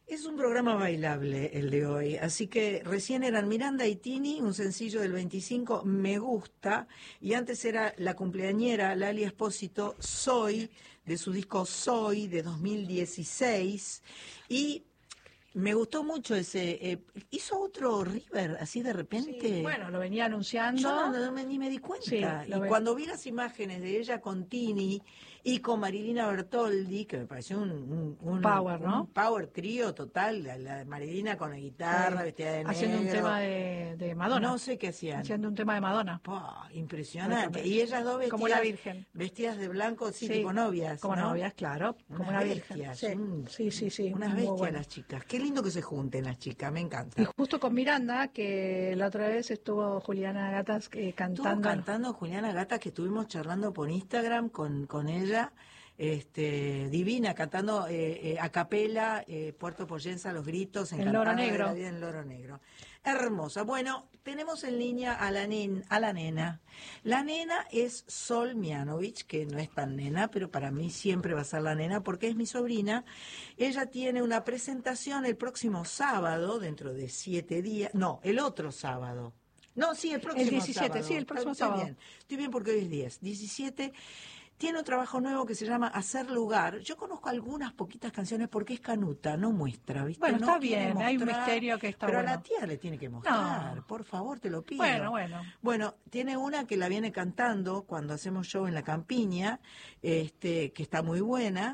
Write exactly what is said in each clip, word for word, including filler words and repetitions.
Es un programa bailable el de hoy, así que recién eran Miranda y Tini, un sencillo del veinticinco, Me Gusta, y antes era la cumpleañera Lali Espósito, Soy, de su disco Soy, de dos mil dieciséis, y me gustó mucho ese, eh, hizo otro River, así de repente. Sí, bueno, lo venía anunciando. Yo no, no me, ni me di cuenta. Sí, y ve... cuando vi las imágenes de ella con Tini y con Marilina Bertoldi, que me pareció un, un, un power, ¿no? Un power trío total, la, la Marilina con la guitarra, sí, vestida de negro. Haciendo un tema de, de Madonna. No sé qué hacían. Haciendo un tema de Madonna. Oh, impresionante. Y ellas dos vestidas, como la Virgen. Vestidas de blanco, sí, sí, tipo novias, como ¿no? novias, claro. Como unas una bestias, Virgen. Un, sí, sí, sí. Unas bestias bueno. las chicas. Qué lindo que se junten las chicas, me encanta. Y justo con Miranda, que la otra vez estuvo Juliana Gatas eh, cantando. Estuvo cantando Juliana Gatas, que estuvimos charlando por Instagram con, con ella. Este, divina, cantando eh, eh, a capela, eh, Puerto Poyensa, los gritos, en Loro Negro. De la vida en Loro Negro. Hermosa. Bueno, tenemos en línea a la, nen, a la nena. La nena es Sol Mianovich, que no es tan nena, pero para mí siempre va a ser la nena porque es mi sobrina. Ella tiene una presentación el próximo sábado, dentro de siete días, no, el otro sábado. No, sí, el próximo el diecisiete, sábado. Sí, el próximo estoy, sábado. Estoy bien, estoy bien porque hoy es diez. diecisiete. Tiene un trabajo nuevo que se llama Hacer Lugar. Yo conozco algunas poquitas canciones porque es canuta, no muestra, ¿viste? Bueno, no está bien, mostrar, hay un misterio que está pero bueno. Pero a la tía le tiene que mostrar, no. por favor, te lo pido. Bueno, bueno. Bueno, tiene una que la viene cantando cuando hacemos show en la Campiña, este, que está muy buena.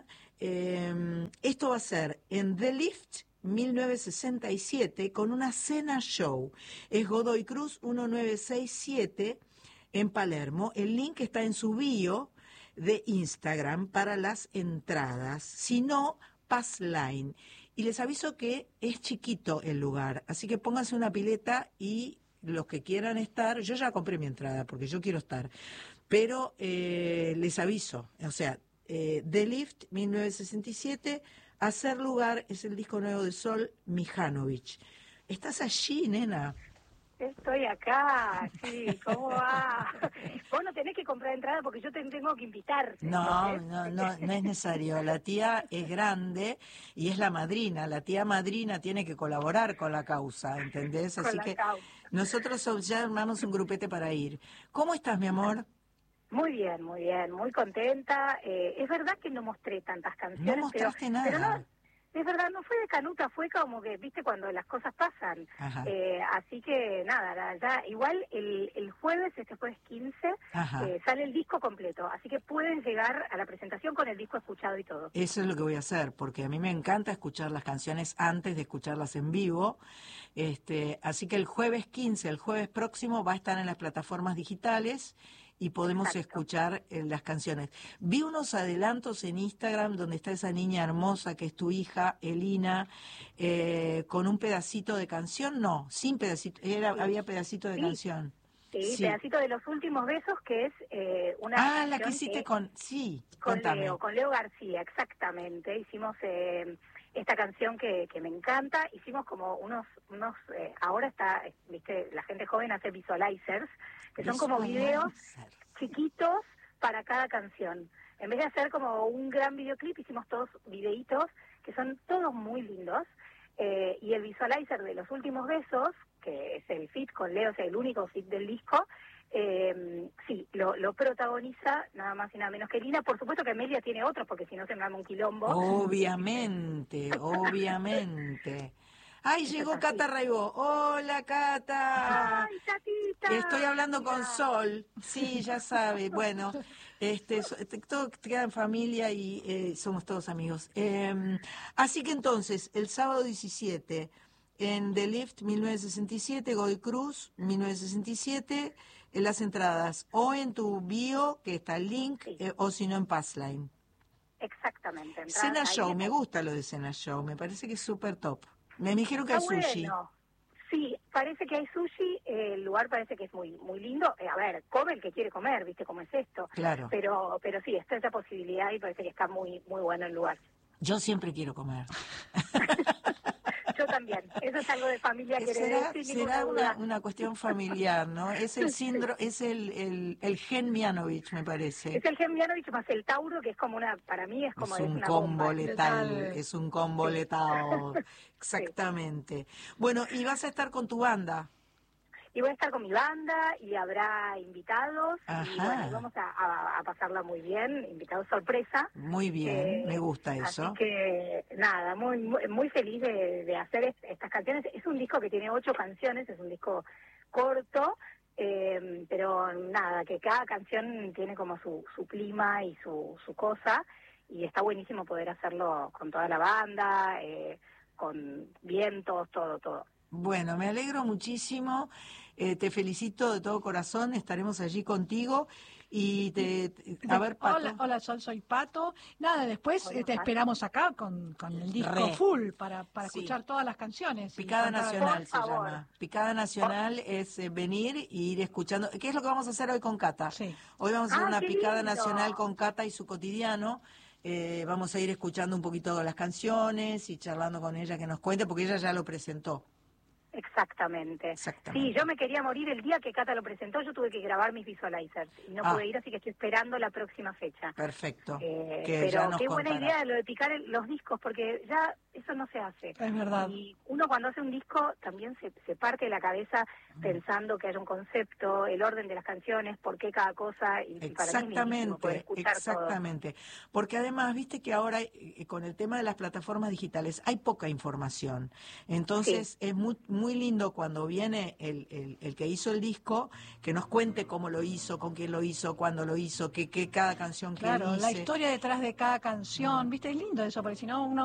Eh, esto va a ser en The Lift mil novecientos sesenta y siete con una cena show. Es Godoy Cruz mil novecientos sesenta y siete en Palermo. El link está en su bio de Instagram para las entradas, si no, Passline. Y les aviso que es chiquito el lugar, así que pónganse una pileta y los que quieran estar, yo ya compré mi entrada porque yo quiero estar, pero eh, les aviso, o sea, eh, The Lift mil novecientos sesenta y siete, Hacer Lugar es el disco nuevo de Sol Mijanovich. ¿Estás allí, nena? Estoy acá, sí, ¿cómo va? Vos no tenés que comprar entrada porque yo te tengo que invitar. No, no, no, no es necesario. La tía es grande y es la madrina. La tía madrina tiene que colaborar con la causa, ¿entendés? Así que causa. nosotros ya armamos un grupete para ir. ¿Cómo estás, mi amor? Muy bien, muy bien, muy contenta. Eh, es verdad que no mostré tantas canciones. No mostraste pero, nada. Pero no, es verdad, no fue de canuta, fue como que, viste, cuando las cosas pasan. Eh, así que nada, ya igual el, el jueves, este jueves quince, eh, sale el disco completo. Así que pueden llegar a la presentación con el disco escuchado y todo. Eso es lo que voy a hacer, porque a mí me encanta escuchar las canciones antes de escucharlas en vivo. Este, así que el jueves quince, el jueves próximo, va a estar en las plataformas digitales y podemos Exacto. escuchar eh, las canciones. Vi unos adelantos en Instagram donde está esa niña hermosa que es tu hija, Elina, eh, con un pedacito de canción, no, sin pedacito, era, sí. había pedacito de sí. canción. Sí, sí, pedacito de Los Últimos Besos, que es eh, una Ah, canción la que hiciste que, con, sí, con contame. Leo, con Leo García, exactamente. Hicimos eh, esta canción que, que me encanta, hicimos como unos, unos eh, ahora está, viste, la gente joven hace visualizers, que son como videos chiquitos para cada canción. En vez de hacer como un gran videoclip, hicimos todos videitos que son todos muy lindos. Eh, y el visualizer de Los Últimos Besos, que es el feat con Leo, o sea, el único feat del disco, eh, sí, lo, lo protagoniza nada más y nada menos que Lina. Por supuesto que Amelia tiene otros, porque si no se me arma un quilombo. Obviamente, obviamente. ¡Ay, llegó Cata Raibó! ¡Hola, Cata! ¡Ay, Catita! Estoy hablando con Sol. Sí, ya sabe. Bueno, este, todo queda en familia y eh, somos todos amigos. Eh, así que entonces, el sábado diecisiete, en The Lift mil novecientos sesenta y siete, Godoy Cruz mil novecientos sesenta y siete, en las entradas, o en tu bio, que está el link, sí. eh, o si no en Passline. Exactamente. Cena Show, me gusta lo de Cena Show, me parece que es súper top. Me dijeron que hay sushi. Bueno. Sí, parece que hay sushi, eh, el lugar parece que es muy muy lindo. Eh, a ver, come el que quiere comer, ¿viste cómo es esto? Claro. Pero pero sí, está esa posibilidad y parece que está muy muy bueno el lugar. Yo siempre quiero comer. Yo también. Eso es algo de familia que será, heredé, sin será ninguna una, duda. una cuestión familiar, ¿no? Es el síndrome, es el, el, el gen Mianovich, me parece. Es el gen Mianovich más el Tauro, que es como una, para mí es como Es es un una combo bomba. letal, Letal. es un combo Sí. letal, Sí. exactamente. Bueno, y vas a estar con tu banda. Y voy a estar con mi banda y habrá invitados y Ajá. bueno, y vamos a, a- a pasarla muy bien, invitados sorpresa. Muy bien, Eh, me gusta Así eso. que nada, muy muy, muy feliz de, de hacer est- estas canciones. Es un disco que tiene ocho canciones, es un disco corto, eh, pero nada, que cada canción tiene como su, su clima y su, su cosa, y está buenísimo poder hacerlo con toda la banda, eh, con vientos, todo, todo. Bueno, me alegro muchísimo, eh, te felicito de todo corazón, estaremos allí contigo y te, te- a ver, Pato. Hola, hola, Sol, soy Pato. Nada, después Hola, eh, te Pato. esperamos acá con, con el disco Re. full para, para Sí. escuchar todas las canciones. y Picada contar- Nacional Por se favor. llama. Picada Nacional es eh, venir e ir escuchando. ¿Qué es lo que vamos a hacer hoy con Cata? Sí. Hoy vamos a hacer ¡Ay, una qué Picada lindo! Nacional con Cata y su cotidiano. Eh, vamos a ir escuchando un poquito de las canciones y charlando con ella que nos cuente, porque ella ya lo presentó. Exactamente. Exactamente. Sí, yo me quería morir el día que Cata lo presentó, yo tuve que grabar mis visualizers y no Ah. pude ir, así que estoy esperando la próxima fecha. Perfecto. Eh, que ya pero nos qué buena contará. idea lo de picar el- los discos, porque ya eso no se hace. Es verdad. Y uno cuando hace un disco también se, se parte la cabeza pensando que haya un concepto, el orden de las canciones, por qué cada cosa, y, y para mí es lindísimo poder Exactamente, escuchar exactamente. Porque además, viste que ahora eh, con el tema de las plataformas digitales hay poca información. Entonces es muy, muy lindo cuando viene el, el, el que hizo el disco, que nos cuente cómo lo hizo, con quién lo hizo, cuándo lo hizo, qué, qué cada canción que Claro, la dice. historia detrás de cada canción, viste, es lindo eso, porque si no uno